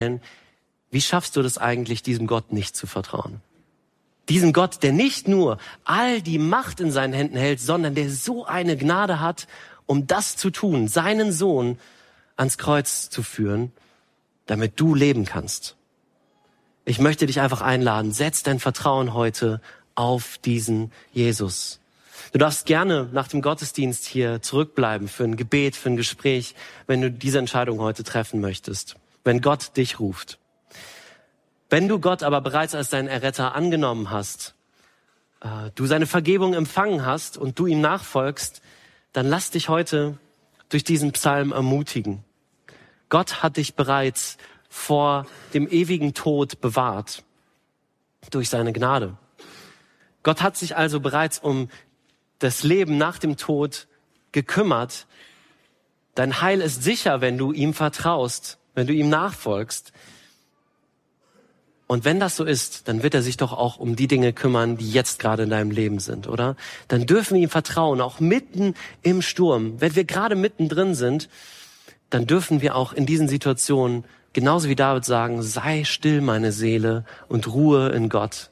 Wie schaffst du das eigentlich, diesem Gott nicht zu vertrauen? Diesem Gott, der nicht nur all die Macht in seinen Händen hält, sondern der so eine Gnade hat, um das zu tun, seinen Sohn ans Kreuz zu führen, damit du leben kannst. Ich möchte dich einfach einladen, setz dein Vertrauen heute auf diesen Jesus. Du darfst gerne nach dem Gottesdienst hier zurückbleiben für ein Gebet, für ein Gespräch, wenn du diese Entscheidung heute treffen möchtest, wenn Gott dich ruft. Wenn du Gott aber bereits als deinen Erretter angenommen hast, du seine Vergebung empfangen hast und du ihm nachfolgst, dann lass dich heute durch diesen Psalm ermutigen. Gott hat dich bereits vor dem ewigen Tod bewahrt durch seine Gnade. Gott hat sich also bereits um das Leben nach dem Tod gekümmert. Dein Heil ist sicher, wenn du ihm vertraust, wenn du ihm nachfolgst. Und wenn das so ist, dann wird er sich doch auch um die Dinge kümmern, die jetzt gerade in deinem Leben sind, oder? Dann dürfen wir ihm vertrauen, auch mitten im Sturm. Wenn wir gerade mittendrin sind, dann dürfen wir auch in diesen Situationen genauso wie David sagen, sei still, meine Seele, und ruhe in Gott.